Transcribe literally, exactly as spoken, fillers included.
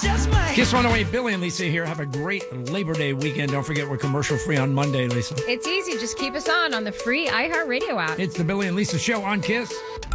just might. Kiss one oh eight, Billy and Lisa here. Have a great Labor Day weekend. Don't forget we're commercial free on Monday, Lisa. It's easy. Just keep us on on the free iHeartRadio app. It's the Billy and Lisa Show on Kiss.